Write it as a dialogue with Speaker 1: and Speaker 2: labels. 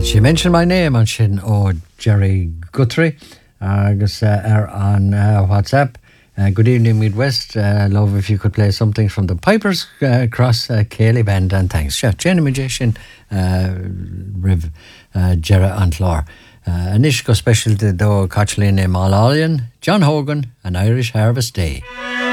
Speaker 1: She mentioned my name on sin Jerry Guthrie agus on WhatsApp. Good evening, Midwest. Love if you could play something from the Pipers Cross Cayley Band, and thanks. Jenny Magician, Riv Jera Antlor. Anish go special to do Cochlin Malalian, John Hogan, and Irish Harvest Day.